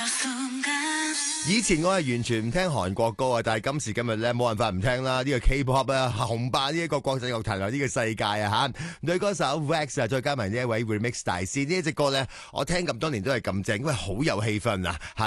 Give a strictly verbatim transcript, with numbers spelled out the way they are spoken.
以前我係完全唔聽韓國歌啊，但係今時今日咧冇辦法唔聽啦。呢、這個 K-pop 啊，紅霸呢一個國際樂壇啊，呢個世界啊吓。女歌手 Wax 啊，再加埋呢一位 Remix 大師，呢一隻歌咧，我聽咁多年都係咁正，因為好有氣氛啊。